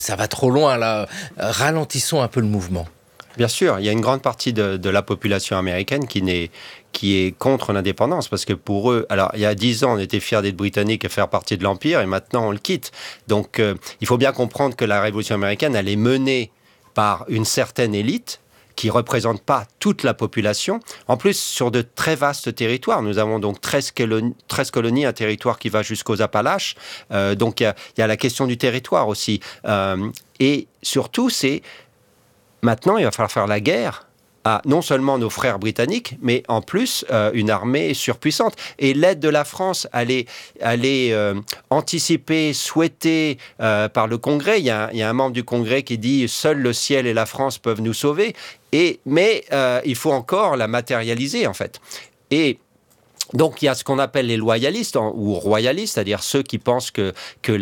Ça va trop loin là, ralentissons un peu le mouvement. Bien sûr, il y a une grande partie de la population américaine qui est contre l'indépendance, parce que pour eux, alors il y a 10 ans, on était fiers d'être britanniques et faire partie de l'Empire, et maintenant on le quitte. Donc il faut bien comprendre que la Révolution américaine, elle est menée par une certaine élite qui ne représente pas toute la population. En plus, sur de très vastes territoires. Nous avons donc 13 colonies, un territoire qui va jusqu'aux Appalaches. Donc il y a la question du territoire aussi. Et surtout, maintenant, il va falloir faire la guerre à non seulement nos frères britanniques, mais en plus une armée surpuissante. Et l'aide de la France, elle est anticipée, souhaitée par le Congrès. Il y a un membre du Congrès qui dit « Seul le ciel et la France peuvent nous sauver ». Mais il faut encore la matérialiser, en fait. Et donc, il y a ce qu'on appelle les loyalistes ou royalistes, c'est-à-dire ceux qui pensent que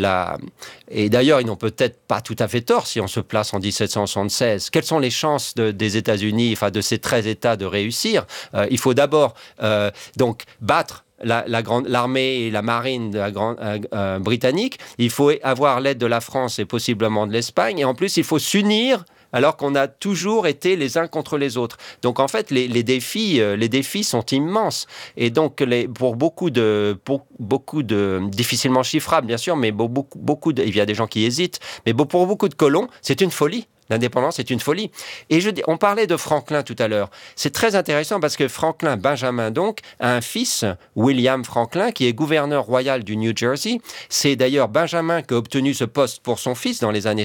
Et d'ailleurs, ils n'ont peut-être pas tout à fait tort si on se place en 1776. Quelles sont les chances des États-Unis, enfin de ces 13 États, de réussir ? Il faut d'abord donc battre l'armée et la marine britannique. Il faut avoir l'aide de la France et possiblement de l'Espagne. Et en plus, il faut s'unir alors qu'on a toujours été les uns contre les autres. Donc en fait, les défis sont immenses. Et donc pour beaucoup de difficilement chiffrables, bien sûr, mais il y a des gens qui hésitent, mais pour beaucoup de colons, c'est une folie. L'indépendance est une folie. Et on parlait de Franklin tout à l'heure. C'est très intéressant parce que Franklin, Benjamin donc, a un fils, William Franklin, qui est gouverneur royal du New Jersey. C'est d'ailleurs Benjamin qui a obtenu ce poste pour son fils dans les années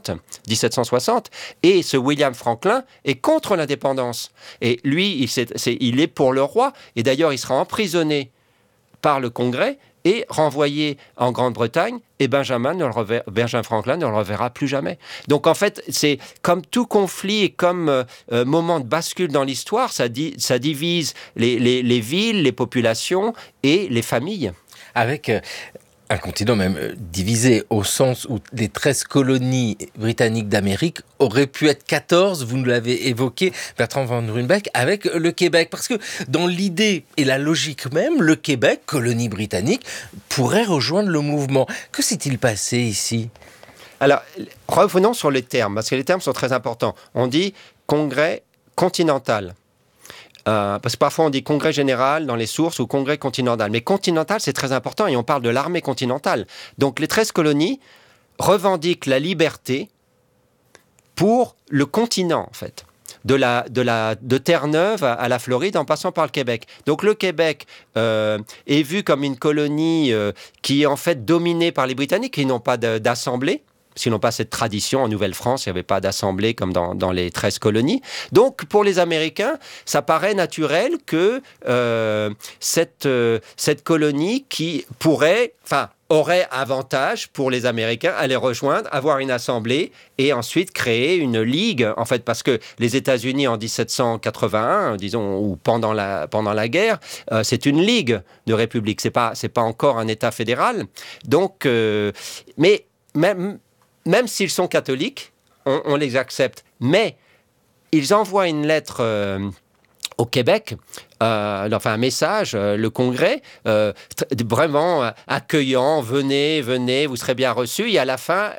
1760. Et ce William Franklin est contre l'indépendance. Et lui, il est pour le roi. Et d'ailleurs, il sera emprisonné par le Congrès et renvoyé en Grande-Bretagne, et Benjamin Franklin ne le reverra plus jamais. Donc en fait, c'est comme tout conflit et comme moment de bascule dans l'histoire, ça divise les villes, les populations et les familles. Avec un continent même divisé au sens où les 13 colonies britanniques d'Amérique auraient pu être 14, vous nous l'avez évoqué, Bertrand Van Ruymbeck, avec le Québec. Parce que dans l'idée et la logique même, le Québec, colonie britannique, pourrait rejoindre le mouvement. Que s'est-il passé ici ? Alors, revenons sur les termes, parce que les termes sont très importants. On dit congrès continental. Parce que parfois on dit congrès général dans les sources ou congrès continental. Mais continental, c'est très important et on parle de l'armée continentale. Donc les 13 colonies revendiquent la liberté pour le continent, en fait. De Terre-Neuve à la Floride en passant par le Québec. Donc le Québec est vu comme une colonie qui est en fait dominée par les Britanniques, qui n'ont pas d'assemblée. S'ils n'ont pas cette tradition, en Nouvelle-France, il n'y avait pas d'assemblée comme dans les 13 colonies. Donc, pour les Américains, ça paraît naturel que cette colonie qui aurait avantage pour les Américains à les rejoindre, avoir une assemblée et ensuite créer une ligue, en fait, parce que les États-Unis en 1781, disons, ou pendant la guerre, c'est une ligue de républiques. C'est pas encore un État fédéral. Donc, mais même s'ils sont catholiques, on les accepte. Mais ils envoient une lettre au Québec, un message, le Congrès, vraiment accueillant, venez, vous serez bien reçus. Et à la fin,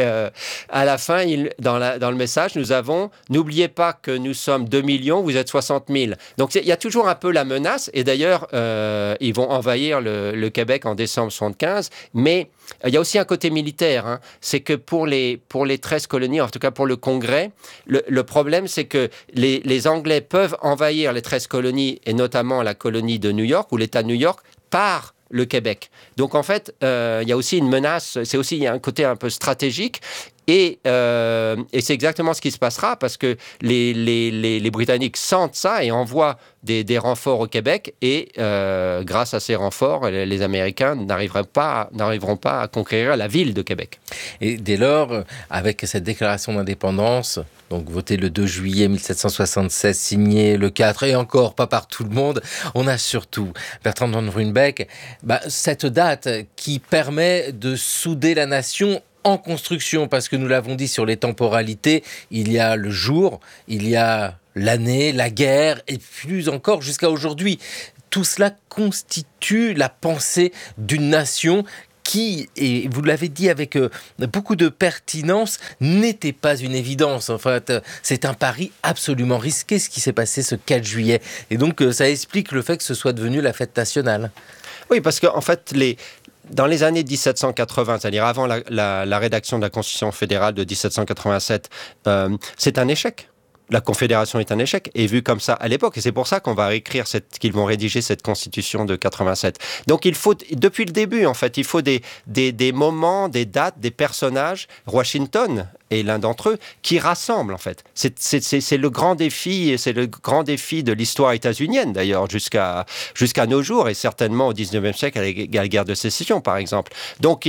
dans le message, n'oubliez pas que nous sommes 2 millions, vous êtes 60 000. Donc il y a toujours un peu la menace, et d'ailleurs, ils vont envahir le Québec en décembre 1975, mais il y a aussi un côté militaire, hein. C'est que pour les 13 colonies, en tout cas pour le Congrès, le problème, c'est que les Anglais peuvent envahir les 13 colonies, et notamment la colonie de New York, ou l'État de New York, par le Québec. Donc en fait, il y a aussi une menace, il y a un côté un peu stratégique, et c'est exactement ce qui se passera, parce que les Britanniques sentent ça et envoient des renforts au Québec, et grâce à ces renforts, les Américains n'arriveront pas à conquérir la ville de Québec. Et dès lors, avec cette déclaration d'indépendance, donc votée le 2 juillet 1776, signée le 4, et encore pas par tout le monde, on a surtout, Bertrand Van Ruymbeck, cette date qui permet de souder la nation en construction, parce que nous l'avons dit sur les temporalités, il y a le jour, il y a l'année, la guerre, et plus encore jusqu'à aujourd'hui. Tout cela constitue la pensée d'une nation qui, et vous l'avez dit avec beaucoup de pertinence, n'était pas une évidence. En fait, c'est un pari absolument risqué ce qui s'est passé ce 4 juillet. Et donc, ça explique le fait que ce soit devenu la fête nationale. Oui, parce qu'en fait, dans les années 1780, c'est-à-dire avant la rédaction de la Constitution fédérale de 1787, c'est un échec. La Confédération est un échec, et vu comme ça à l'époque. Et c'est pour ça qu'on va réécrire qu'ils vont rédiger cette Constitution de 87. Donc il faut, depuis le début, en fait, il faut des moments, des dates, des personnages. Washington est l'un d'entre eux qui rassemble, en fait. C'est le grand défi, et c'est le grand défi de l'histoire états-unienne, d'ailleurs, jusqu'à nos jours, et certainement au 19e siècle, à la guerre de sécession, par exemple. Donc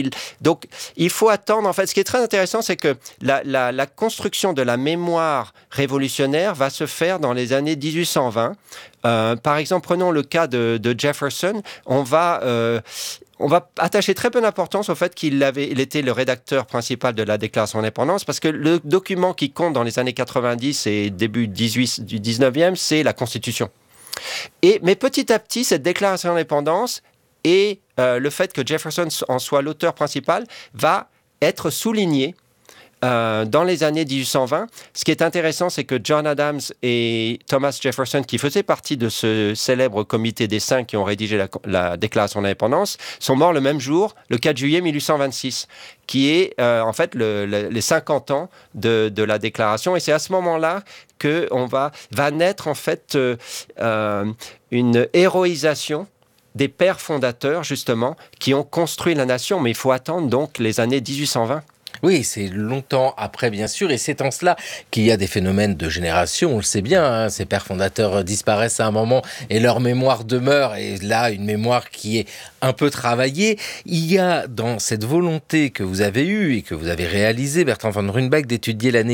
il faut attendre, en fait. Ce qui est très intéressant, c'est que la construction de la mémoire révolutionnaire va se faire dans les années 1820. Par exemple, prenons le cas de Jefferson. On va attacher très peu d'importance au fait qu'il était le rédacteur principal de la Déclaration d'indépendance, parce que le document qui compte dans les années 90 et début du 19e, c'est la Constitution. Mais petit à petit, cette Déclaration d'indépendance et le fait que Jefferson en soit l'auteur principal va être souligné dans les années 1820. Ce qui est intéressant, c'est que John Adams et Thomas Jefferson, qui faisaient partie de ce célèbre comité des 5 qui ont rédigé la Déclaration d'indépendance, sont morts le même jour, le 4 juillet 1826, qui est en fait les 50 ans de la Déclaration. Et c'est à ce moment-là que va naître en fait une héroïsation des pères fondateurs, justement, qui ont construit la nation. Mais il faut attendre donc les années 1820. Oui, c'est longtemps après, bien sûr, et c'est en cela qu'il y a des phénomènes de génération, on le sait bien, hein, ces pères fondateurs disparaissent à un moment et leur mémoire demeure, et là, une mémoire qui est un peu travaillée. Il y a dans cette volonté que vous avez eue et que vous avez réalisée, Bertrand von Rudenbach, d'étudier l'année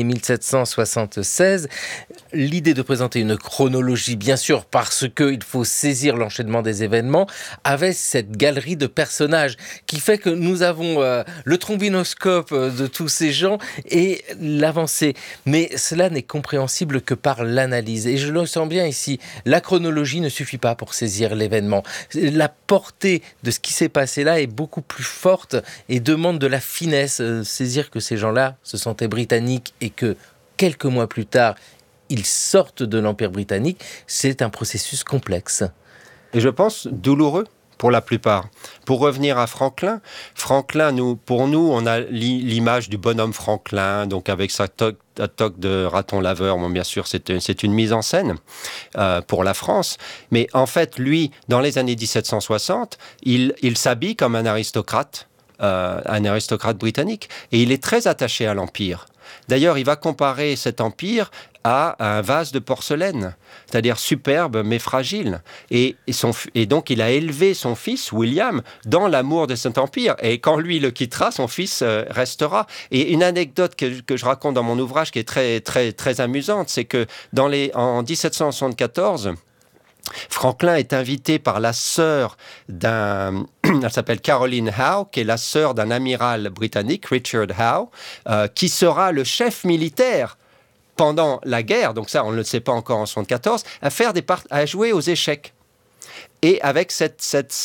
1776, l'idée de présenter une chronologie, bien sûr, parce qu'il faut saisir l'enchaînement des événements, avec cette galerie de personnages qui fait que nous avons le trombinoscope de tous ces gens et l'avancée. Mais cela n'est compréhensible que par l'analyse. Et je le sens bien ici, la chronologie ne suffit pas pour saisir l'événement. La portée de ce qui s'est passé là est beaucoup plus forte et demande de la finesse. Saisir que ces gens-là se sentaient britanniques et que quelques mois plus tard, ils sortent de l'Empire britannique, c'est un processus complexe. Et je pense douloureux. Pour la plupart. Pour revenir à Franklin, pour nous, on a l'image du bonhomme Franklin, donc avec sa toque de raton laveur. Bon, bien sûr, c'est une mise en scène pour la France. Mais en fait, lui, dans les années 1760, il s'habille comme un aristocrate britannique. Et il est très attaché à l'Empire. D'ailleurs, il va comparer cet empire à un vase de porcelaine, c'est-à-dire superbe mais fragile. Et donc, il a élevé son fils, William, dans l'amour de cet empire. Et quand lui le quittera, son fils restera. Et une anecdote que je raconte dans mon ouvrage qui est très, très, très amusante, c'est que en 1774, Franklin est invité par la sœur elle s'appelle Caroline Howe, qui est la sœur d'un amiral britannique, Richard Howe, qui sera le chef militaire pendant la guerre, donc ça on ne le sait pas encore en 1974, à jouer aux échecs. Et avec cette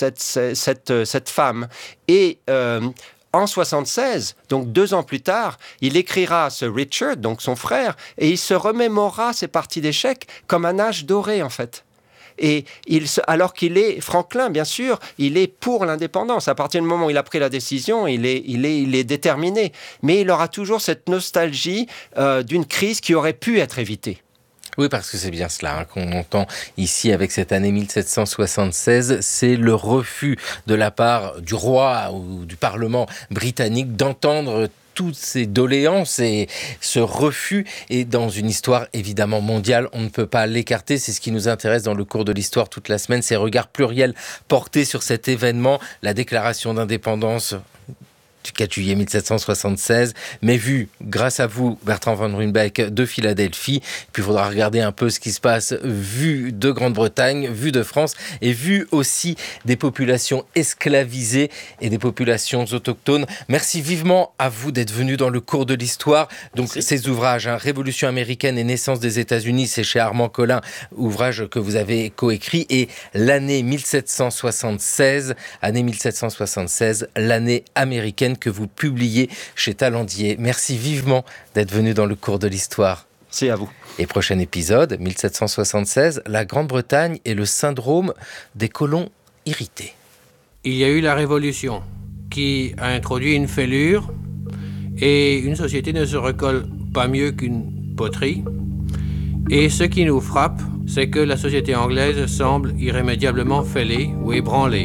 femme. Et en 1976, donc 2 ans plus tard, il écrira à ce Richard, donc son frère, et il se remémorera ces parties d'échecs comme un âge doré en fait. Et alors qu'il est Franklin, bien sûr, il est pour l'indépendance. À partir du moment où il a pris la décision, il est déterminé. Mais il aura toujours cette nostalgie d'une crise qui aurait pu être évitée. Oui, parce que c'est bien cela qu'on entend ici avec cette année 1776. C'est le refus de la part du roi ou du Parlement britannique d'entendre toutes ces doléances et ce refus est dans une histoire évidemment mondiale, on ne peut pas l'écarter, c'est ce qui nous intéresse dans le cours de l'histoire toute la semaine, ces regards pluriels portés sur cet événement, la déclaration d'indépendance du 4 juillet 1776, mais vu, grâce à vous, Bertrand von Ruymbeck, de Philadelphie. Puis il faudra regarder un peu ce qui se passe, vu de Grande-Bretagne, vu de France, et vu aussi des populations esclavisées et des populations autochtones. Merci vivement à vous d'être venus dans le cours de l'histoire. Donc ces ouvrages, Révolution américaine et naissance des États-Unis, c'est chez Armand Collin, ouvrage que vous avez coécrit, et l'année 1776, l'année américaine que vous publiez chez Talandier. Merci vivement d'être venu dans le cours de l'histoire. C'est à vous. Et prochain épisode, 1776, la Grande-Bretagne et le syndrome des colons irrités. Il y a eu la Révolution qui a introduit une fêlure, et une société ne se recolle pas mieux qu'une poterie. Et ce qui nous frappe, c'est que la société anglaise semble irrémédiablement fêlée ou ébranlée.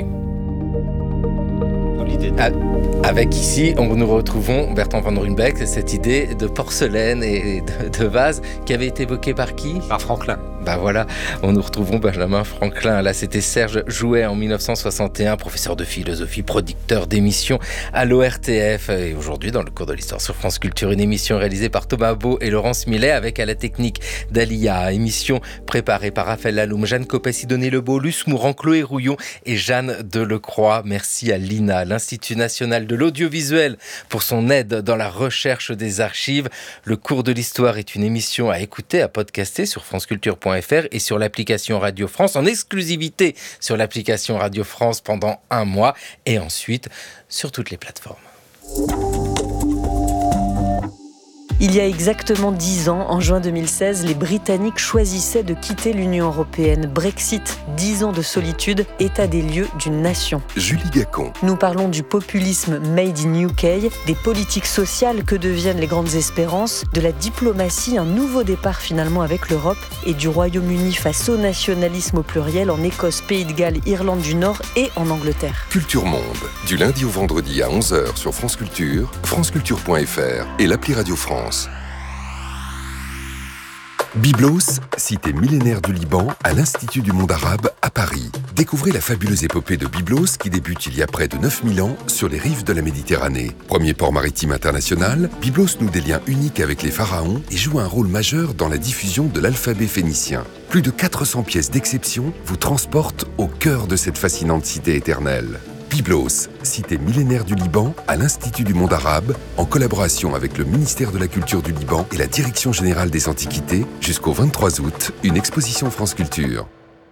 Avec ici, nous retrouvons Bertrand von Ruymbeck, cette idée de porcelaine et de vase qui avait été évoquée par qui ? Par Franklin. Voilà, nous retrouvons Benjamin Franklin. Là, c'était Serge Jouet en 1961, professeur de philosophie, producteur d'émissions à l'ORTF. Et aujourd'hui, dans le cours de l'histoire sur France Culture, une émission réalisée par Thomas Beau et Laurence Millet, avec à la technique Dalia. Émission préparée par Raphaël Laloum, Jeanne Copé, Sidonie Lebeau, Luce Mourant, Chloé Rouillon et Jeanne Delecroix. Merci à l'INA, l'Institut national de l'audiovisuel, pour son aide dans la recherche des archives. Le cours de l'histoire est une émission à écouter, à podcaster sur franceculture.fr et sur l'application Radio France, en exclusivité sur l'application Radio France pendant 1 mois, et ensuite sur toutes les plateformes. Il y a exactement 10 ans, en juin 2016, les Britanniques choisissaient de quitter l'Union européenne. Brexit, 10 ans de solitude, état des lieux d'une nation. Julie Gacon. Nous parlons du populisme made in UK, des politiques sociales que deviennent les grandes espérances, de la diplomatie, un nouveau départ finalement avec l'Europe, et du Royaume-Uni face au nationalisme au pluriel en Écosse, Pays de Galles, Irlande du Nord et en Angleterre. Culture Monde, du lundi au vendredi à 11h sur France Culture, franceculture.fr et l'appli Radio France. Byblos, cité millénaire du Liban, à l'Institut du monde arabe à Paris. Découvrez la fabuleuse épopée de Byblos qui débute il y a près de 9000 ans sur les rives de la Méditerranée. Premier port maritime international, Byblos noue des liens uniques avec les pharaons et joue un rôle majeur dans la diffusion de l'alphabet phénicien. Plus de 400 pièces d'exception vous transportent au cœur de cette fascinante cité éternelle. Byblos, cité millénaire du Liban, à l'Institut du monde arabe, en collaboration avec le ministère de la Culture du Liban et la Direction générale des Antiquités, jusqu'au 23 août, une exposition France Culture.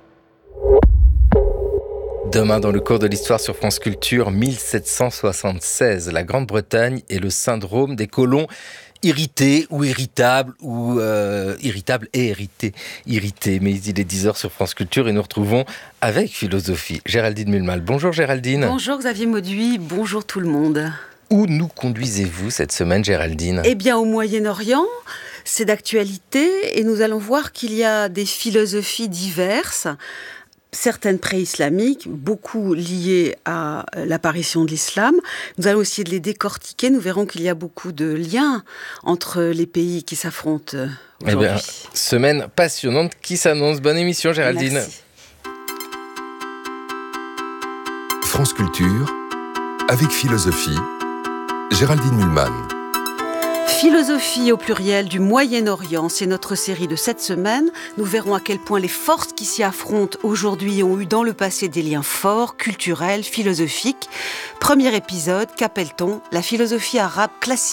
Demain, dans le cours de l'histoire sur France Culture, 1776, la Grande-Bretagne et le syndrome des colons irrités ou irritables, ou irritables et irrités. Mais il est 10h sur France Culture et nous retrouvons avec philosophie Géraldine Mulmal. Bonjour Géraldine. Bonjour Xavier Mauduit, bonjour tout le monde. Où nous conduisez-vous cette semaine, Géraldine ? Eh bien, au Moyen-Orient, c'est d'actualité et nous allons voir qu'il y a des philosophies diverses, certaines pré-islamiques, beaucoup liées à l'apparition de l'islam. Nous allons essayer de les décortiquer. Nous verrons qu'il y a beaucoup de liens entre les pays qui s'affrontent aujourd'hui. Eh bien, semaine passionnante qui s'annonce. Bonne émission, Géraldine. Merci. France Culture, avec philosophie, Géraldine Mulman. Philosophie au pluriel du Moyen-Orient, c'est notre série de cette semaine. Nous verrons à quel point les forces qui s'y affrontent aujourd'hui ont eu dans le passé des liens forts, culturels, philosophiques. Premier épisode, qu'appelle-t-on la philosophie arabe classique ?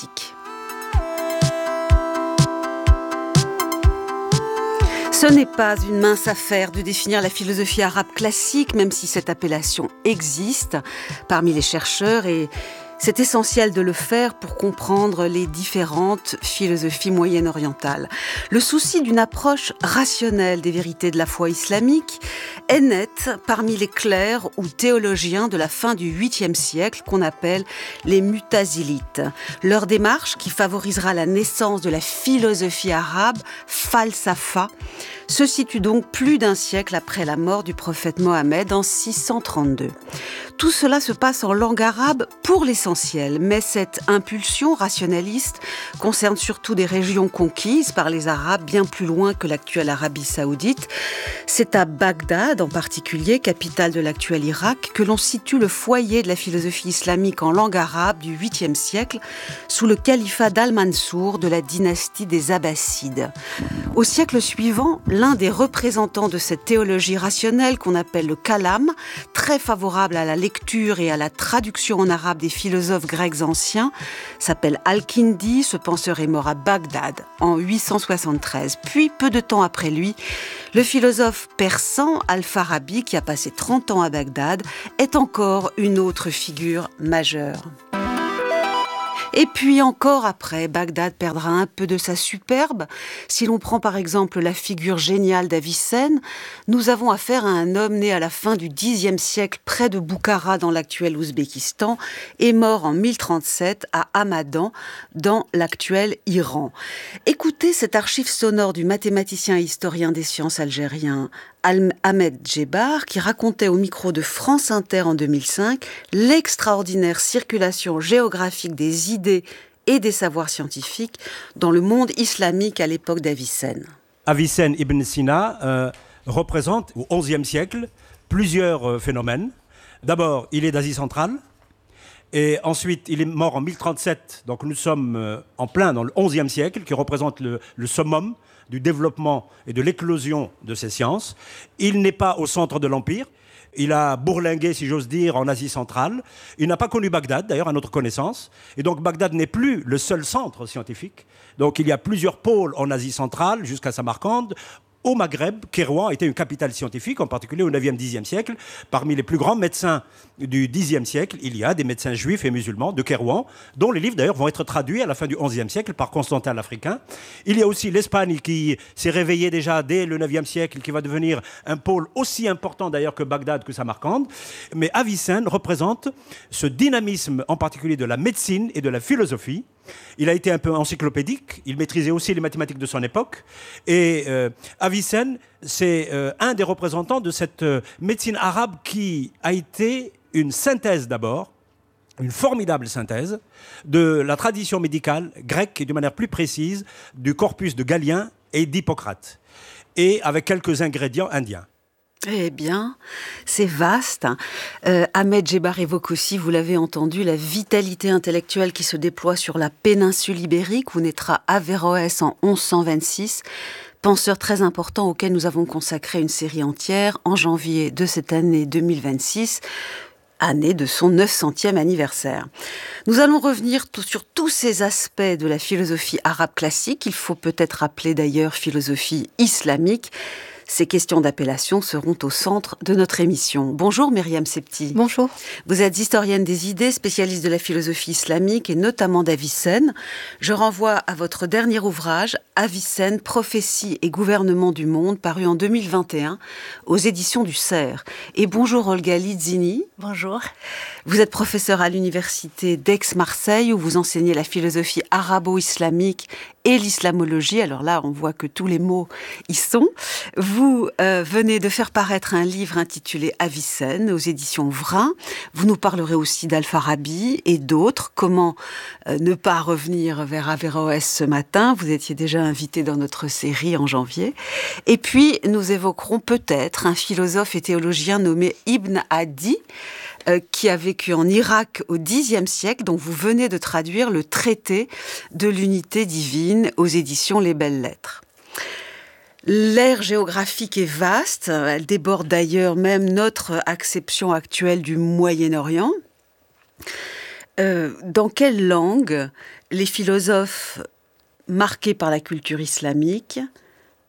Ce n'est pas une mince affaire de définir la philosophie arabe classique, même si cette appellation existe parmi les chercheurs, et c'est essentiel de le faire pour comprendre les différentes philosophies moyen-orientales. Le souci d'une approche rationnelle des vérités de la foi islamique est net parmi les clercs ou théologiens de la fin du 8e siècle qu'on appelle les mutazilites. Leur démarche, qui favorisera la naissance de la philosophie arabe, falsafa, se situe donc plus d'un siècle après la mort du prophète Mohammed en 632. Tout cela se passe en langue arabe pour l'essentiel, mais cette impulsion rationaliste concerne surtout des régions conquises par les Arabes bien plus loin que l'actuelle Arabie saoudite. C'est à Bagdad en particulier, capitale de l'actuel Irak, que l'on situe le foyer de la philosophie islamique en langue arabe du 8e siècle, sous le califat d'Al-Mansour de la dynastie des Abbassides. Au siècle suivant, l'un des représentants de cette théologie rationnelle qu'on appelle le kalam, très favorable à la lecture et à la traduction en arabe des philosophes grecs anciens, s'appelle Al-Kindi. Ce penseur est mort à Bagdad en 873. Puis, peu de temps après lui, le philosophe persan Al-Farabi, qui a passé 30 ans à Bagdad, est encore une autre figure majeure. Et puis encore après, Bagdad perdra un peu de sa superbe. Si l'on prend par exemple la figure géniale d'Avicenne, nous avons affaire à un homme né à la fin du Xe siècle près de Boukhara dans l'actuel Ouzbékistan et mort en 1037 à Hamadan dans l'actuel Iran. Écoutez cette archive sonore du mathématicien et historien des sciences algérien Ahmed Djebar, qui racontait au micro de France Inter en 2005 l'extraordinaire circulation géographique des idées et des savoirs scientifiques dans le monde islamique à l'époque d'Avicenne. Avicenne Ibn Sina représente au XIe siècle plusieurs phénomènes. D'abord, il est d'Asie centrale. Et ensuite, il est mort en 1037, donc nous sommes en plein dans le XIe siècle, qui représente le summum du développement et de l'éclosion de ces sciences. Il n'est pas au centre de l'Empire. Il a bourlingué, si j'ose dire, en Asie centrale. Il n'a pas connu Bagdad, d'ailleurs, à notre connaissance. Et donc, Bagdad n'est plus le seul centre scientifique. Donc, il y a plusieurs pôles en Asie centrale, jusqu'à Samarcande. Au Maghreb, Kérouan était une capitale scientifique, en particulier au 9e, 10e siècle. Parmi les plus grands médecins du 10e siècle, il y a des médecins juifs et musulmans de Kérouan, dont les livres d'ailleurs vont être traduits à la fin du 11e siècle par Constantin l'Africain. Il y a aussi l'Espagne qui s'est réveillée déjà dès le 9e siècle, qui va devenir un pôle aussi important d'ailleurs que Bagdad, que Samarcande. Mais Avicenne représente ce dynamisme en particulier de la médecine et de la philosophie. Il a été un peu encyclopédique, il maîtrisait aussi les mathématiques de son époque. Et Avicenne, c'est un des représentants de cette médecine arabe qui a été une synthèse d'abord, une formidable synthèse de la tradition médicale grecque et de manière plus précise du corpus de Galien et d'Hippocrate, et avec quelques ingrédients indiens. Eh bien, c'est vaste. Ahmed Djebar évoque aussi, vous l'avez entendu, la vitalité intellectuelle qui se déploie sur la péninsule ibérique, où naîtra Averroès en 1126, penseur très important auquel nous avons consacré une série entière en janvier de cette année 2026, année de son 900e anniversaire. Nous allons revenir sur tous ces aspects de la philosophie arabe classique, il faut peut-être rappeler d'ailleurs philosophie islamique. Ces questions d'appellation seront au centre de notre émission. Bonjour Myriam Septi. Bonjour. Vous êtes historienne des idées, spécialiste de la philosophie islamique et notamment d'Avicenne. Je renvoie à votre dernier ouvrage, Avicenne, prophétie et gouvernement du monde, paru en 2021 aux éditions du Cerf. Et bonjour Olga Lizzini. Bonjour. Vous êtes professeure à l'université d'Aix-Marseille où vous enseignez la philosophie arabo-islamique et l'islamologie. Alors là, on voit que tous les mots y sont. Vous venez de faire paraître un livre intitulé Avicenne aux éditions Vrin. Vous nous parlerez aussi d'Al-Farabi et d'autres. Comment ne pas revenir vers Averroès ce matin? Vous étiez déjà invité dans notre série en janvier. Et puis, nous évoquerons peut-être un philosophe et théologien nommé Ibn Adi, qui a vécu en Irak au Xe siècle, dont vous venez de traduire le traité de l'unité divine aux éditions Les Belles Lettres. L'ère géographique est vaste, elle déborde d'ailleurs même notre acception actuelle du Moyen-Orient. Dans quelle langue les philosophes marqués par la culture islamique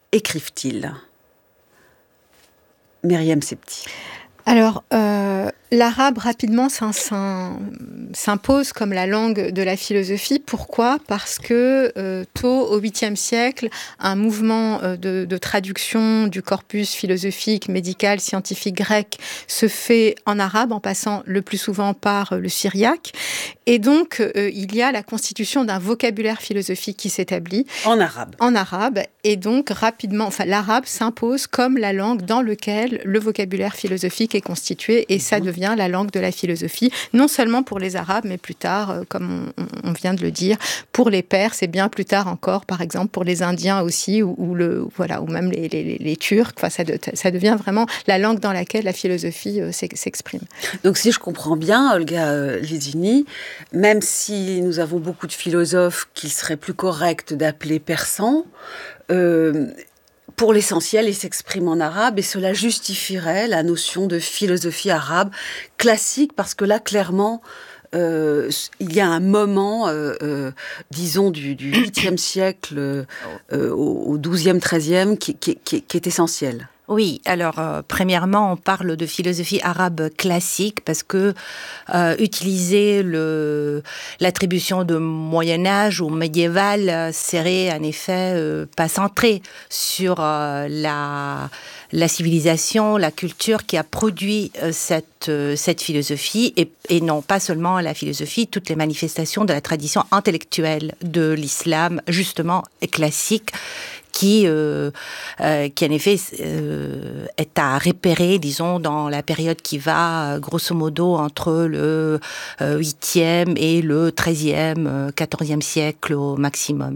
écrivent-ils? Myriam Septi. Alors, L'arabe, rapidement, s'impose comme la langue de la philosophie. Pourquoi ? Parce que tôt, au 8e siècle, un mouvement de traduction du corpus philosophique, médical, scientifique grec se fait en arabe, en passant le plus souvent par le syriaque. Et donc, il y a la constitution d'un vocabulaire philosophique qui s'établit. En arabe. En arabe. Et donc, rapidement, l'arabe s'impose comme la langue dans laquelle le vocabulaire philosophique est constitué. Et ça devient la langue de la philosophie, non seulement pour les Arabes, mais plus tard, comme on vient de le dire, pour les Perses, et bien plus tard encore, par exemple, pour les Indiens aussi, ou même les Turcs. Ça devient vraiment la langue dans laquelle la philosophie s'exprime. Donc, si je comprends bien, Olga Lidini, même si nous avons beaucoup de philosophes qu'il serait plus correct d'appeler persans, pour l'essentiel, ils s'expriment en arabe et cela justifierait la notion de philosophie arabe classique parce que là, clairement, il y a un moment, disons, du 8e siècle au 12e, 13e qui est essentiel. Oui, alors premièrement, on parle de philosophie arabe classique parce que utiliser l'attribution de Moyen-Âge ou médiéval serait en effet pas centré sur la civilisation, la culture qui a produit cette philosophie et non pas seulement la philosophie, toutes les manifestations de la tradition intellectuelle de l'islam, justement, classique, qui en effet est à repérer, disons, dans la période qui va, grosso modo, entre le 8e et le 13e, 14e siècle au maximum.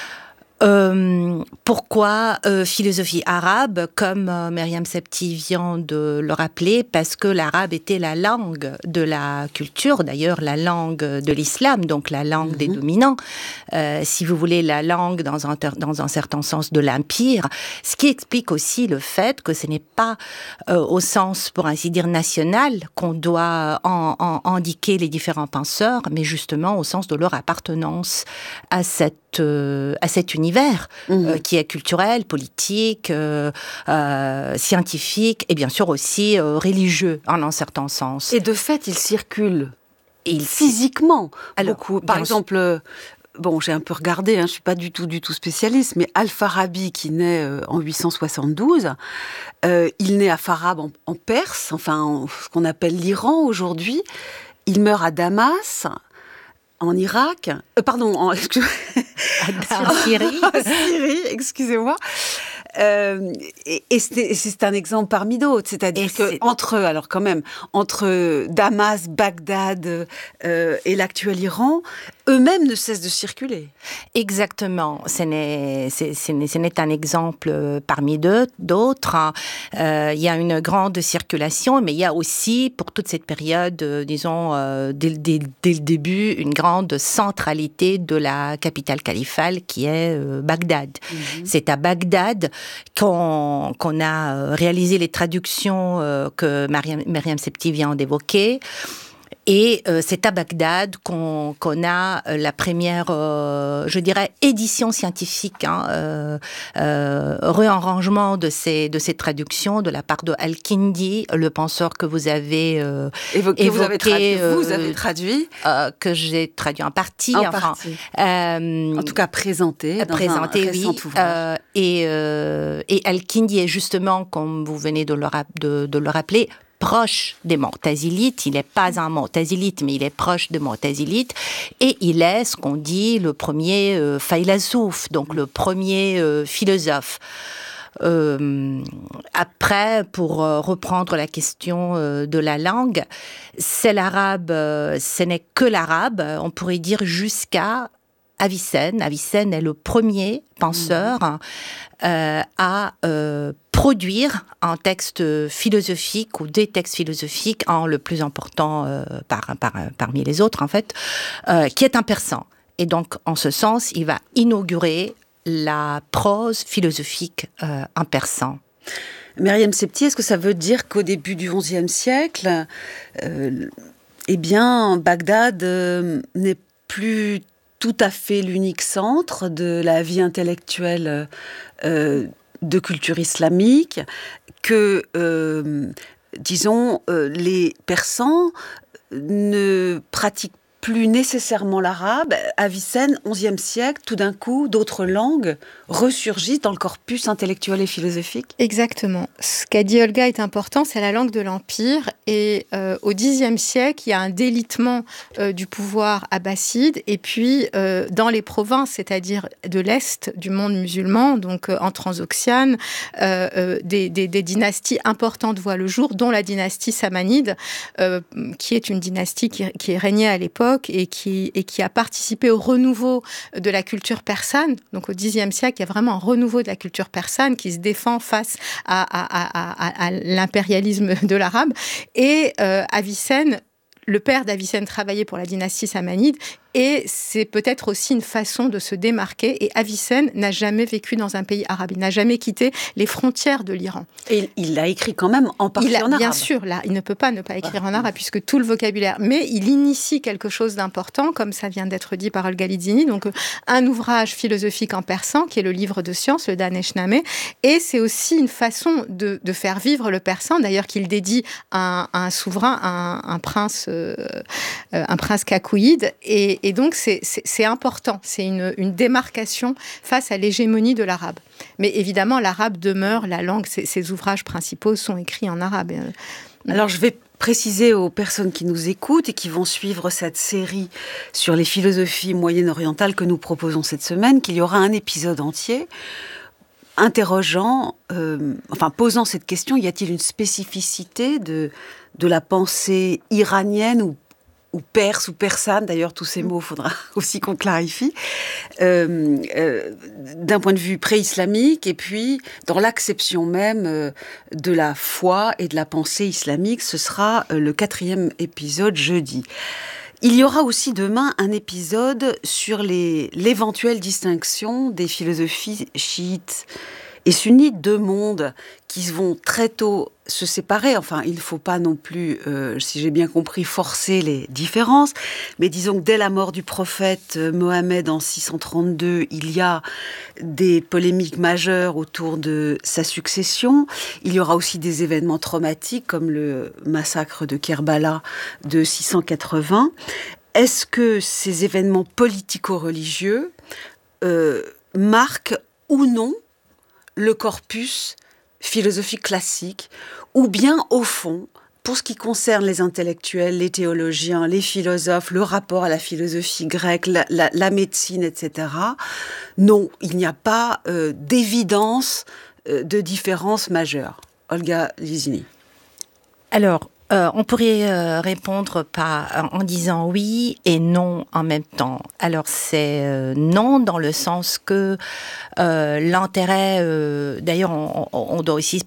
Pourquoi philosophie arabe, comme Myriam Septi vient de le rappeler, parce que l'arabe était la langue de la culture, d'ailleurs la langue de l'islam, donc la langue des dominants, si vous voulez la langue dans un certain sens de l'empire, ce qui explique aussi le fait que ce n'est pas au sens, pour ainsi dire, national qu'on doit indiquer les différents penseurs, mais justement au sens de leur appartenance à cet univers qui est culturel, politique, scientifique et bien sûr aussi religieux en un certain sens. Et de fait, il circule physiquement beaucoup. Par exemple, j'ai un peu regardé, je ne suis pas du tout spécialiste, mais Al-Farabi qui naît en 872, il naît à Farab en Perse, ce qu'on appelle l'Iran aujourd'hui. Il meurt à Damas, en Irak, en Syrie, excusez-moi. Et c'est un exemple parmi d'autres, c'est-à-dire entre Damas, Bagdad et l'actuel Iran, eux-mêmes ne cessent de circuler. Exactement, ce n'est un exemple parmi d'autres. Il y a une grande circulation, mais il y a aussi, pour toute cette période, disons, dès le début, une grande centralité de la capitale califale qui est Bagdad. C'est à Bagdad qu'on a réalisé les traductions que Myriam Septi vient d'évoquer. Et c'est à Bagdad qu'on a la première, je dirais, édition scientifique, réarrangement de ces traductions de la part de Al-Kindi, le penseur que vous avez évoqué. Vous avez traduit que j'ai traduit en partie. En tout cas, présenté dans un récent ouvrage. Et Al-Kindi est justement, comme vous venez de le rappeler, proche des Mu'tazilites. Il n'est pas un Mu'tazilite, mais il est proche des Mu'tazilites. Et il est, ce qu'on dit, le premier philosophe, donc le premier philosophe. Après, pour reprendre la question de la langue, c'est l'arabe, ce n'est que l'arabe, on pourrait dire jusqu'à Avicenne. Avicenne est le premier penseur à produire un texte philosophique ou des textes philosophiques, le plus important parmi les autres en fait, qui est un persan. Et donc, en ce sens, il va inaugurer la prose philosophique en persan. Myriam Septi, est-ce que ça veut dire qu'au début du XIe siècle, Bagdad n'est plus tout à fait l'unique centre de la vie intellectuelle de culture islamique, que disons, les Persans ne pratiquent plus nécessairement l'arabe. Avicenne, XIe siècle, tout d'un coup, d'autres langues ressurgissent dans le corpus intellectuel et philosophique. Exactement. Ce qu'a dit Olga est important, c'est la langue de l'Empire. Et au Xe siècle, il y a un délitement du pouvoir abbasside. Et puis, dans les provinces, c'est-à-dire de l'Est du monde musulman, donc en Transoxiane, des dynasties importantes voient le jour, dont la dynastie samanide, qui est une dynastie qui régnait à l'époque, et qui a participé au renouveau de la culture persane. Donc au Xe siècle, il y a vraiment un renouveau de la culture persane qui se défend face à l'impérialisme de l'arabe. Et Avicenne, le père d'Avicenne, travaillait pour la dynastie samanide, et c'est peut-être aussi une façon de se démarquer. Et Avicenne n'a jamais vécu dans un pays arabe. Il n'a jamais quitté les frontières de l'Iran. Et il l'a écrit quand même en partie en arabe. Bien sûr, là, il ne peut pas ne pas écrire en arabe, puisque tout le vocabulaire... Mais il initie quelque chose d'important, comme ça vient d'être dit par Olga Lidzini, donc un ouvrage philosophique en persan, qui est le livre de science, le Daneshnameh. Et c'est aussi une façon de faire vivre le persan, d'ailleurs qu'il dédie à un souverain, un prince kakouïde. Et donc, c'est important. C'est une démarcation face à l'hégémonie de l'arabe. Mais évidemment, l'arabe demeure la langue. Ses ouvrages principaux sont écrits en arabe. Alors, je vais préciser aux personnes qui nous écoutent et qui vont suivre cette série sur les philosophies moyen-orientales que nous proposons cette semaine, qu'il y aura un épisode entier interrogeant, posant cette question, y a-t-il une spécificité de la pensée iranienne ou perse ou persane, d'ailleurs tous ces mots, il faudra aussi qu'on clarifie, d'un point de vue pré-islamique, et puis dans l'acception même de la foi et de la pensée islamique. Ce sera le 4e épisode jeudi. Il y aura aussi demain un épisode sur l'éventuelle distinction des philosophies chiites et sunnites, deux mondes qui vont très tôt se séparer. Enfin, il ne faut pas non plus, si j'ai bien compris, forcer les différences. Mais disons que dès la mort du prophète Mohammed en 632, il y a des polémiques majeures autour de sa succession. Il y aura aussi des événements traumatiques comme le massacre de Kerbala de 680. Est-ce que ces événements politico-religieux marquent ou non le corpus philosophique classique, ou bien, au fond, pour ce qui concerne les intellectuels, les théologiens, les philosophes, le rapport à la philosophie grecque, la médecine, etc., non, il n'y a pas d'évidence de différence majeure. Olga Lidzini. Alors, on pourrait répondre en disant oui et non en même temps. Alors c'est non dans le sens que l'intérêt, d'ailleurs on doit aussi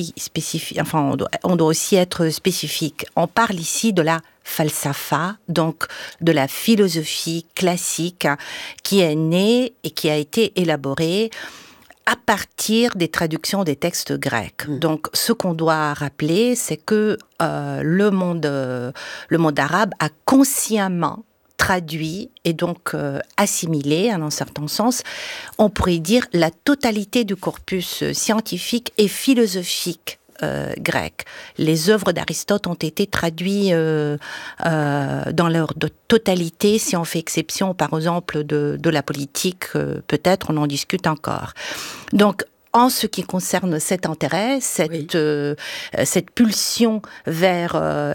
on doit aussi être spécifique. On parle ici de la falsafa, donc de la philosophie classique qui est née et qui a été élaborée à partir des traductions des textes grecs. Donc, ce qu'on doit rappeler, c'est que le monde arabe a consciemment traduit et donc assimilé, en un certain sens, on pourrait dire la totalité du corpus scientifique et philosophique grec. Les œuvres d'Aristote ont été traduites dans leur totalité, si on fait exception, par exemple, de la politique, peut-être on en discute encore. Donc, en ce qui concerne cet intérêt, cette pulsion vers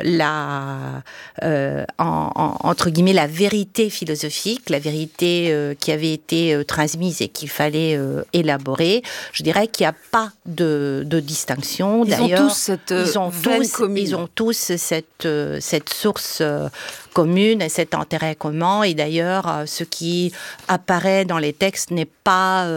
entre guillemets, la vérité philosophique, la vérité qui avait été transmise et qu'il fallait élaborer, je dirais qu'il n'y a pas de distinction. D'ailleurs, ils ont tous cette source commune et cet intérêt commun. Et d'ailleurs, ce qui apparaît dans les textes n'est pas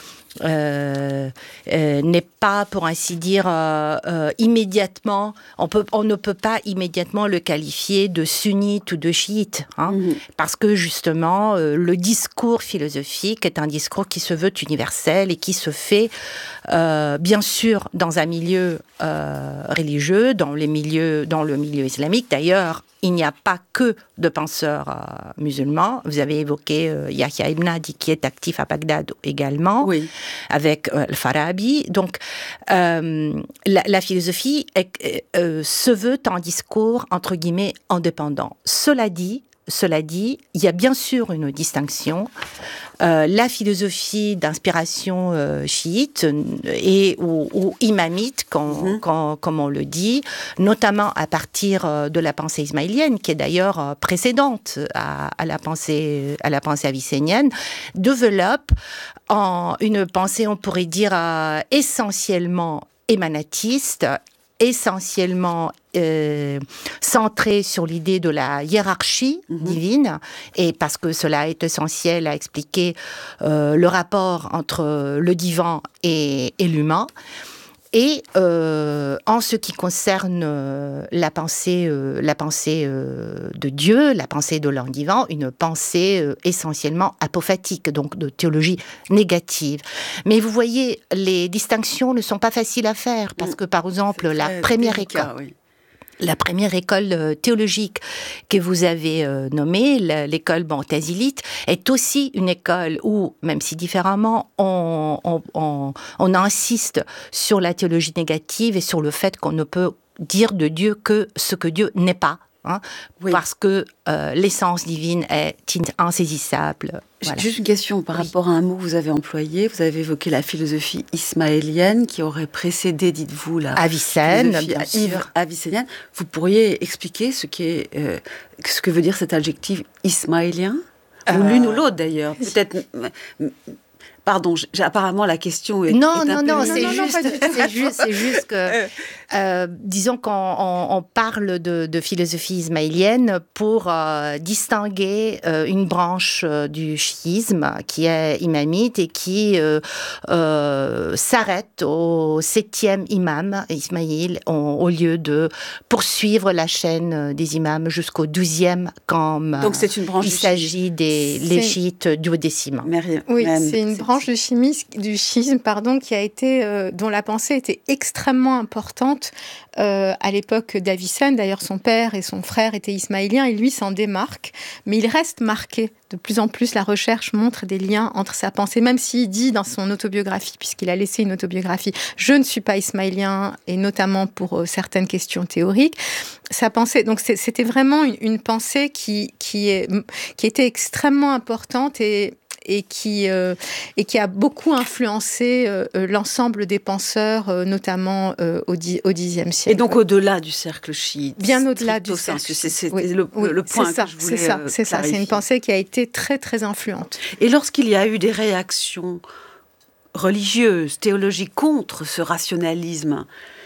pour ainsi dire immédiatement, on ne peut pas immédiatement le qualifier de sunnite ou de chiite, parce que justement le discours philosophique est un discours qui se veut universel et qui se fait bien sûr dans un milieu religieux, dans le milieu islamique. D'ailleurs, il n'y a pas que de penseurs musulmans. Vous avez évoqué Yahya ibn Hadi, qui est actif à Bagdad également, oui, avec Al-Farabi. Donc, la philosophie se veut un discours, entre guillemets, indépendant. Cela dit, il y a bien sûr une distinction. La philosophie d'inspiration chiite ou imamite, comme on le dit, notamment à partir de la pensée ismaélienne, qui est d'ailleurs précédente à la pensée avicénienne, développe une pensée, on pourrait dire, essentiellement émanatiste, essentiellement centré sur l'idée de la hiérarchie divine, et parce que cela est essentiel à expliquer le rapport entre le divin et l'humain. Et en ce qui concerne la pensée de Dieu, la pensée de l'homme divin, une pensée essentiellement apophatique, donc de théologie négative. Mais vous voyez, les distinctions ne sont pas faciles à faire, parce que par exemple, la première école théologique que vous avez nommée, l'école mu'tazilite, est aussi une école où, même si différemment, on insiste sur la théologie négative et sur le fait qu'on ne peut dire de Dieu que ce que Dieu n'est pas. Oui. Parce que l'essence divine est insaisissable. Voilà. Juste une question par rapport à un mot que vous avez employé. Vous avez évoqué la philosophie ismaélienne qui aurait précédé, dites-vous, la philosophie avicénienne. Vous pourriez expliquer ce que veut dire cet adjectif ismaélien, ou l'une ou l'autre d'ailleurs. Peut-être. Pardon, apparemment la question est... Non, c'est juste que, disons qu'on parle de philosophie ismaélienne pour distinguer une branche du chiisme qui est imamite et qui s'arrête au 7e imam, Ismaïl, au lieu de poursuivre la chaîne des imams jusqu'au 12e, comme donc c'est une branche il s'agit des chiites duodécimains. Oui, c'est une branche du schisme, qui a été, dont la pensée était extrêmement importante à l'époque d'Avicenne. D'ailleurs, son père et son frère étaient ismaéliens et lui s'en démarque, mais il reste marqué. De plus en plus, la recherche montre des liens entre sa pensée, même s'il dit dans son autobiographie, puisqu'il a laissé une autobiographie, « Je ne suis pas ismaélien », et notamment pour certaines questions théoriques. Sa pensée, donc c'était vraiment une pensée qui était extrêmement importante et qui a beaucoup influencé l'ensemble des penseurs, notamment au Xe siècle. Et donc au-delà du cercle chiite. Bien au-delà du cercle. C'est le point que je voulais clarifier. C'est ça, c'est une pensée qui a été très très influente. Et lorsqu'il y a eu des réactions religieuses, théologiques contre ce rationalisme,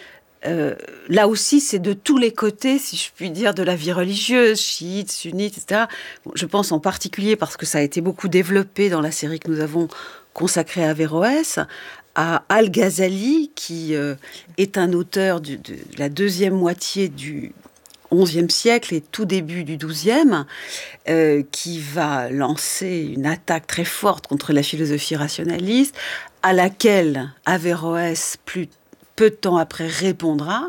là aussi, c'est de tous les côtés, si je puis dire, de la vie religieuse, chiite, sunnite, etc. Bon, je pense en particulier, parce que ça a été beaucoup développé dans la série que nous avons consacrée à Averroès, à Al-Ghazali, qui est un auteur de la deuxième moitié du XIe siècle et tout début du XIIe, qui va lancer une attaque très forte contre la philosophie rationaliste, à laquelle Averroès, peu de temps après, répondra.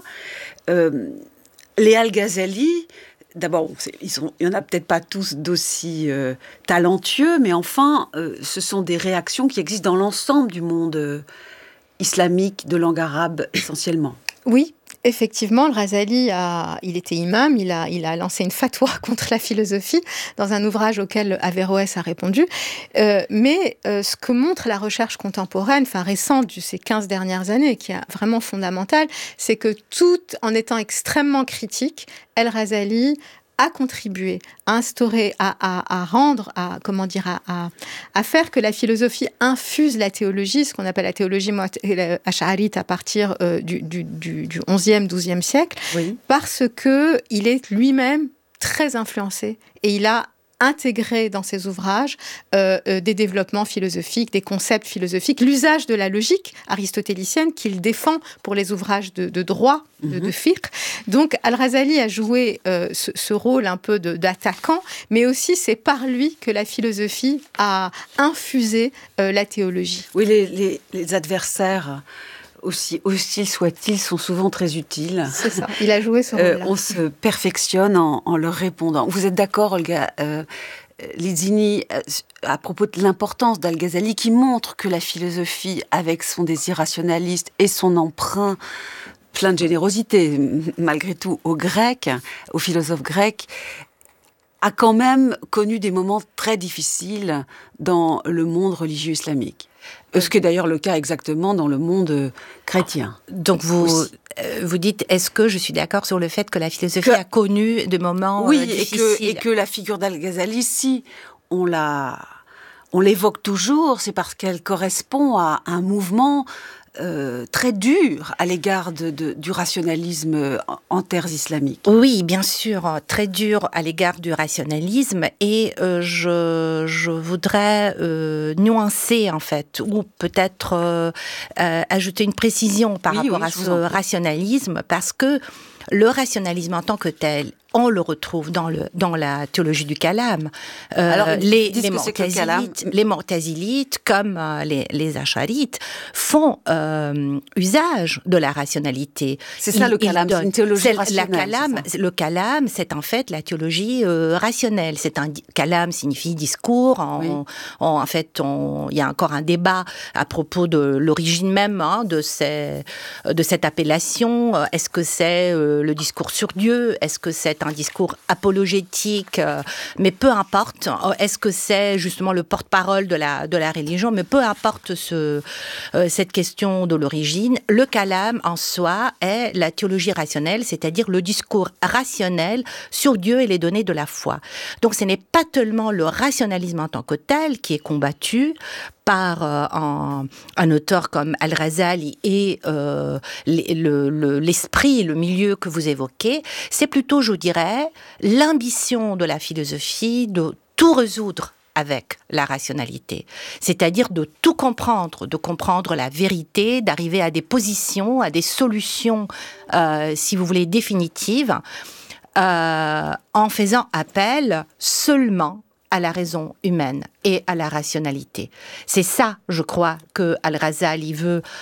Les Al-Ghazali, d'abord, il n'y en a peut-être pas tous d'aussi talentueux, mais enfin, ce sont des réactions qui existent dans l'ensemble du monde islamique, de langue arabe essentiellement. Oui, effectivement, Al-Ghazali, il était imam, il a lancé une fatwa contre la philosophie dans un ouvrage auquel Averroès a répondu. Mais ce que montre la recherche contemporaine, récente de ces 15 dernières années, qui est vraiment fondamentale, c'est que tout en étant extrêmement critique, Al-Ghazali a contribué à instaurer, à faire que la philosophie infuse la théologie, ce qu'on appelle la théologie ash'arite à partir du 11e, 12e siècle, oui, parce qu'il est lui-même très influencé et il a intégré dans ses ouvrages des développements philosophiques, des concepts philosophiques, l'usage de la logique aristotélicienne qu'il défend pour les ouvrages de droit, de fiqh. Donc Al-Ghazali a joué ce rôle un peu d'attaquant, mais aussi c'est par lui que la philosophie a infusé la théologie. Oui, les adversaires aussi hostiles soient-ils, sont souvent très utiles. C'est ça, il a joué ce rôle-là. On se perfectionne en leur répondant. Vous êtes d'accord, Olga Lizzini, à propos de l'importance d'Al-Ghazali, qui montre que la philosophie, avec son désir rationaliste et son emprunt plein de générosité, malgré tout, aux philosophes grecs, a quand même connu des moments très difficiles dans le monde religieux islamique. Ce qui est d'ailleurs le cas exactement dans le monde chrétien. Donc vous dites, est-ce que je suis d'accord sur le fait que la philosophie a connu des moments difficiles? Et que la figure d'Al-Ghazali, si on l'évoque toujours, c'est parce qu'elle correspond à un mouvement très dur à l'égard du rationalisme en terres islamiques. Oui, bien sûr, très dur à l'égard du rationalisme, et je voudrais nuancer en fait, ou peut-être ajouter une précision par rapport à ce rationalisme, parce que le rationalisme en tant que tel, on le retrouve dans la théologie du kalam. Alors, les Mu'tazilites, comme les Asharites, font usage de la rationalité. C'est ça le kalam, c'est une théologie rationnelle. Le kalam, c'est en fait la théologie rationnelle. Kalam signifie discours. En fait, il y a encore un débat à propos de l'origine même de cette appellation. Est-ce que c'est le discours sur Dieu? Est-ce que c'est un discours apologétique, mais peu importe. Est-ce que c'est justement le porte-parole de la religion? Mais peu importe cette question de l'origine. Le kalam en soi est la théologie rationnelle, c'est-à-dire le discours rationnel sur Dieu et les données de la foi. Donc ce n'est pas tellement le rationalisme en tant que tel qui est combattu par un auteur comme Al-Ghazali et l'esprit, le milieu que vous évoquez, c'est plutôt, je dirais, l'ambition de la philosophie de tout résoudre avec la rationalité. C'est-à-dire de tout comprendre, de comprendre la vérité, d'arriver à des positions, à des solutions, si vous voulez, définitives, en faisant appel seulement à la raison humaine et à la rationalité. C'est ça, je crois, que Al-Ghazali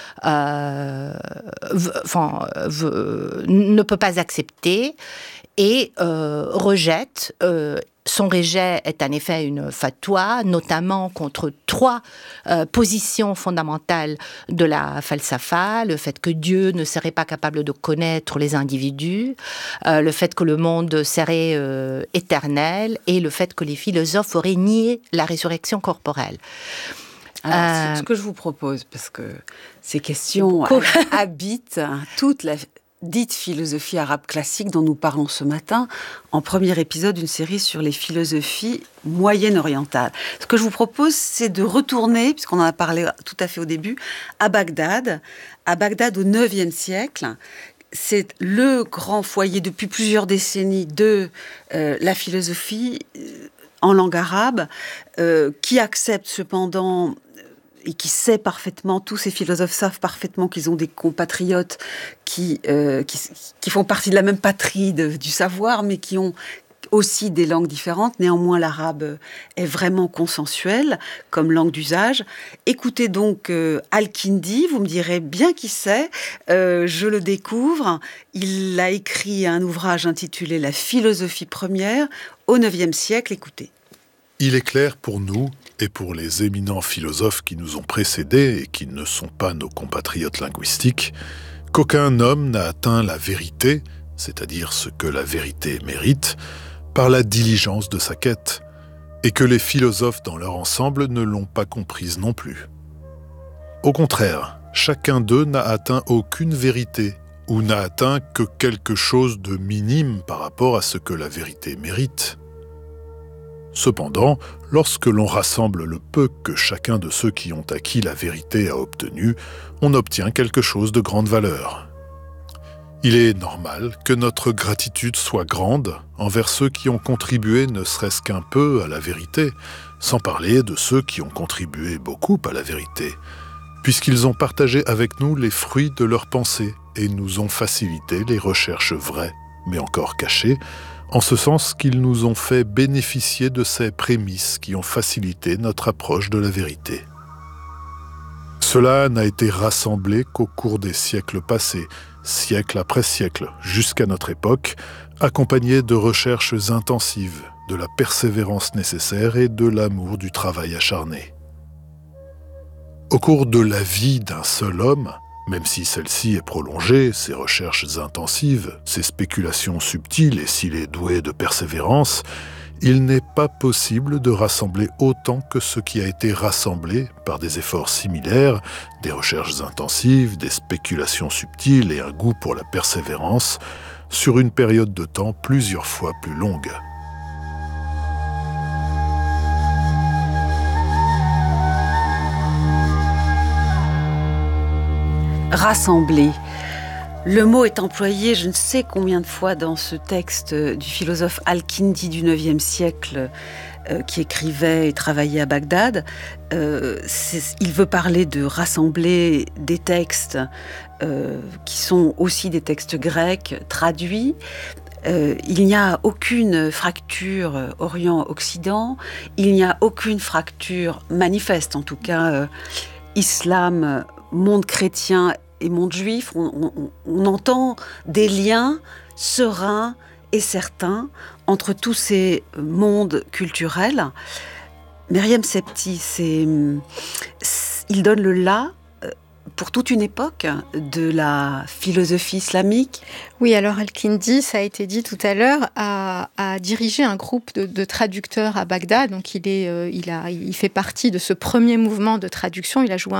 ne peut pas accepter et rejette. Son rejet est en effet une fatwa, notamment contre 3 positions fondamentales de la falsafa: le fait que Dieu ne serait pas capable de connaître les individus, le fait que le monde serait éternel, et le fait que les philosophes auraient nié la résurrection corporelle. Alors, ce que je vous propose, parce que ces questions habitent toute la dite philosophie arabe classique dont nous parlons ce matin, en premier épisode d'une série sur les philosophies moyen-orientales. Ce que je vous propose, c'est de retourner, puisqu'on en a parlé tout à fait au début, à Bagdad au IXe siècle. C'est le grand foyer depuis plusieurs décennies de la philosophie en langue arabe, qui accepte cependant, et qui sait parfaitement, tous ces philosophes savent parfaitement qu'ils ont des compatriotes qui font partie de la même patrie du savoir, mais qui ont aussi des langues différentes. Néanmoins, l'arabe est vraiment consensuel comme langue d'usage. Écoutez donc Al-Kindi, vous me direz bien qui c'est, je le découvre. Il a écrit un ouvrage intitulé « La philosophie première » au IXe siècle. Écoutez. Il est clair pour nous, et pour les éminents philosophes qui nous ont précédés et qui ne sont pas nos compatriotes linguistiques, qu'aucun homme n'a atteint la vérité, c'est-à-dire ce que la vérité mérite, par la diligence de sa quête, et que les philosophes dans leur ensemble ne l'ont pas comprise non plus. Au contraire, chacun d'eux n'a atteint aucune vérité, ou n'a atteint que quelque chose de minime par rapport à ce que la vérité mérite. Cependant, lorsque l'on rassemble le peu que chacun de ceux qui ont acquis la vérité a obtenu, on obtient quelque chose de grande valeur. Il est normal que notre gratitude soit grande envers ceux qui ont contribué ne serait-ce qu'un peu à la vérité, sans parler de ceux qui ont contribué beaucoup à la vérité, puisqu'ils ont partagé avec nous les fruits de leurs pensées et nous ont facilité les recherches vraies, mais encore cachées, en ce sens qu'ils nous ont fait bénéficier de ces prémices qui ont facilité notre approche de la vérité. cela n'a été rassemblé qu'au cours des siècles passés, siècle après siècle, jusqu'à notre époque, accompagné de recherches intensives, de la persévérance nécessaire et de l'amour du travail acharné. Au cours de la vie d'un seul homme, même si celle-ci est prolongée, ses recherches intensives, ses spéculations subtiles et s'il est doué de persévérance, il n'est pas possible de rassembler autant que ce qui a été rassemblé par des efforts similaires, des recherches intensives, des spéculations subtiles et un goût pour la persévérance, sur une période de temps plusieurs fois plus longue. Rassembler. Le mot est employé je ne sais combien de fois dans ce texte du philosophe Al-Kindi du IXe siècle qui écrivait et travaillait à Bagdad. Il veut parler de rassembler des textes qui sont aussi des textes grecs traduits. Il n'y a aucune fracture Orient-Occident, il n'y a aucune fracture manifeste, en tout cas islam, monde chrétien et monde juif. On entend des liens sereins et certains entre tous ces mondes culturels. Meriem Septi, il donne le là pour toute une époque de la philosophie islamique. Oui, alors Al-Kindi, ça a été dit tout à l'heure, a dirigé un groupe de traducteurs à Bagdad. Donc il fait partie de ce premier mouvement de traduction. Il a joué